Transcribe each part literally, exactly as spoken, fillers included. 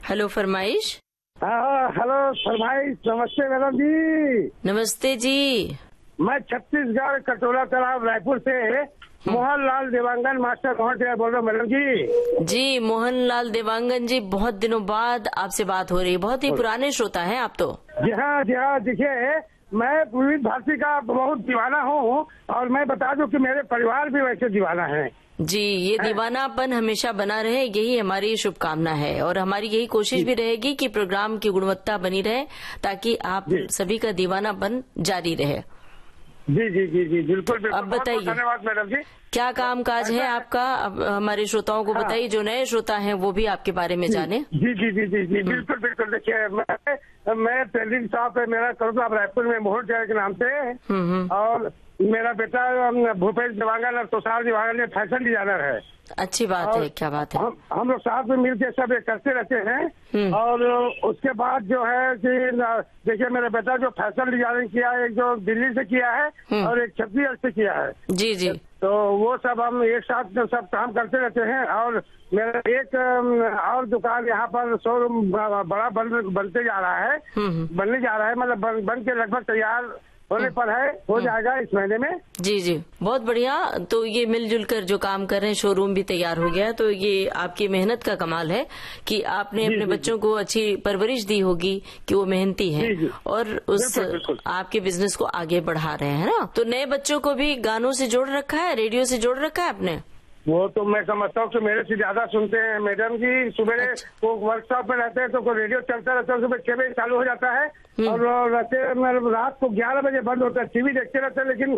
Hello फरमाइश। हाँ hello फरमाइश। नमस्ते मैडम जी। नमस्ते जी। मैं छत्तीसगढ़ कटोरा तालाब रायपुर से मोहन लाल देवांगन मास्टर मोहन टेलर बोल रहा हूँ मैडम जी। जी मोहन लाल देवांगन जी, बहुत दिनों बाद आपसे बात हो रही है। बहुत ही पुराने श्रोता हैं आप तो। जी हाँ जी हाँ। देखिए मैं विविध भारती का बहुत दीवाना हूँ और मैं बता दूं कि मेरे परिवार भी वैसे दीवाना है जी। ये दीवानापन हमेशा बना रहे, यही हमारी शुभकामना है और हमारी यही कोशिश भी रहेगी कि प्रोग्राम की गुणवत्ता बनी रहे ताकि आप सभी का दीवानापन जारी रहे। जी जी जी जी बिल्कुल बिल्कुल। अब बताइए, धन्यवाद मैडम जी। क्या काम काज है आपका? अब हमारे श्रोताओं को बताइए, जो नए श्रोता हैं वो भी आपके बारे में जाने। जी जी जी जी जी बिल्कुल बिल्कुल। देखिए मैं मैं टेलरिंग शॉप है मेरा, करूँगा रायपुर में मोहन टेलर के नाम से, और मेरा बेटा भूपेश देवांगन और तुषार देवांगन ने फैशन डिजाइनर है। अच्छी बात है, क्या बात है। हम हम लोग साथ में मिलकर सब ये करते रहते हैं। और उसके बाद जो है कि देखिए मेरा बेटा जो फैशन डिजाइनिंग किया है, एक जो दिल्ली से किया है और एक छत्तीसगढ़ से किया है। जी जी। तो वो सब हम एक साथ सब काम करते रहते हैं। और मेरा एक और दुकान यहाँ पर शोरूम बड़ा बन, बनते जा रहा है, बनने जा रहा है, मतलब बन, बन के लगभग तैयार होने पर है, हो जाएगा इस महीने में। जी जी, बहुत बढ़िया। तो ये मिलजुल कर जो काम कर रहे हैं, शोरूम भी तैयार हो गया है, तो ये आपकी मेहनत का कमाल है कि आपने अपने बच्चों को अच्छी परवरिश दी होगी कि वो मेहनती हैं और उस आपके बिजनेस को आगे बढ़ा रहे हैं ना। तो नए बच्चों को भी गानों से जोड़ रखा है, रेडियो से जोड़ रखा है आपने? वो तो मैं समझता हूँ कि मेरे से ज्यादा सुनते हैं मैडम जी। सुबह वो वर्कशॉप में रहते हैं तो रेडियो चलता रहता है, सुबह छह बजे चालू हो जाता है और रहते रात को ग्यारह बजे बंद होता है। टीवी देखते रहते हैं लेकिन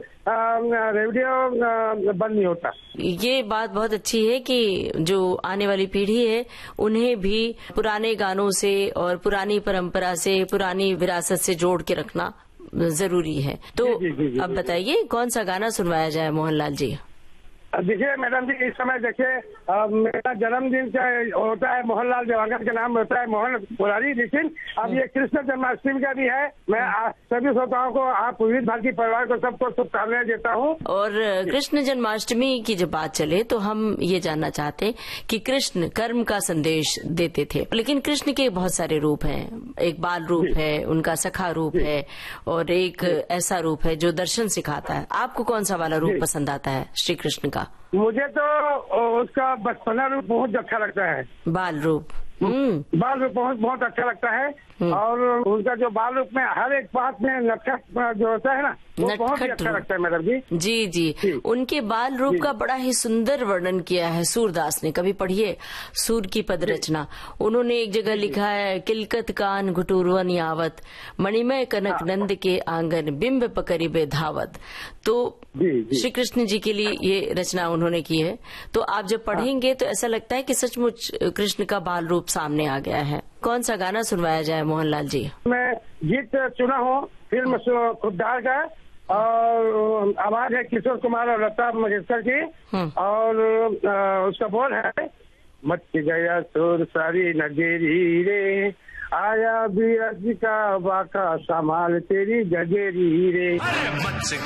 रेडियो बंद नहीं होता। ये बात बहुत अच्छी है कि जो आने वाली पीढ़ी है उन्हें भी पुराने गानों से और पुरानी परंपरा से, पुरानी विरासत से जोड़ के रखना जरूरी है। तो जी, जी, जी, अब बताइए कौन सा गाना सुनवाया जाए मोहनलाल जी? देखिए मैडम जी, इस समय देखिए मेरा जन्मदिन होता है, मोहनलाल देवांगन के नाम होता है मोहन मुरारी, लेकिन अब ये कृष्ण जन्माष्टमी का भी है। मैं सभी श्रोताओं को, आप विविध भारती परिवार को सबको शुभकामनाएं देता हूँ। और कृष्ण जन्माष्टमी की जब बात चले तो हम ये जानना चाहते कि कृष्ण कर्म का संदेश देते थे, लेकिन कृष्ण के बहुत सारे रूप हैं। एक बाल रूप है, उनका सखा रूप है और एक ऐसा रूप है जो दर्शन सिखाता है। आपको कौन सा वाला रूप पसंद आता है श्री कृष्ण का? मुझे तो उसका बचपना रूप बहुत अच्छा लगता है। बाल रूप बाल रूप बहुत बहुत अच्छा लगता है। और उनका जो बाल रूप में हर एक बात में नटखट जो होता है ना, वो बहुत ही अच्छा लगता है मैडम जी। जी जी, जी। उनके बाल रूप का बड़ा ही सुंदर वर्णन किया है सूरदास ने। कभी पढ़िए सूर की पद रचना। उन्होंने एक जगह लिखा है, किलकत कान घुटुरवन यावत, मणिमय कनक नंद के आंगन, बिंब पकड़िबे धावत। तो श्री कृष्ण जी के लिए ये रचना उन्होंने की है। तो आप जब पढ़ेंगे तो ऐसा लगता है कि सचमुच कृष्ण का बाल रूप सामने आ गया है। कौन सा गाना सुनवाया जाए मोहनलाल जी? मैं गीत चुना हूँ फिल्म खुददार का, और आवाज है किशोर कुमार और लता मंगेशकर की, और उसका बोल है, मच गया सुर सारी नगेरी रे, आया बीरज का बाका संभाल तेरी गगेरी रे।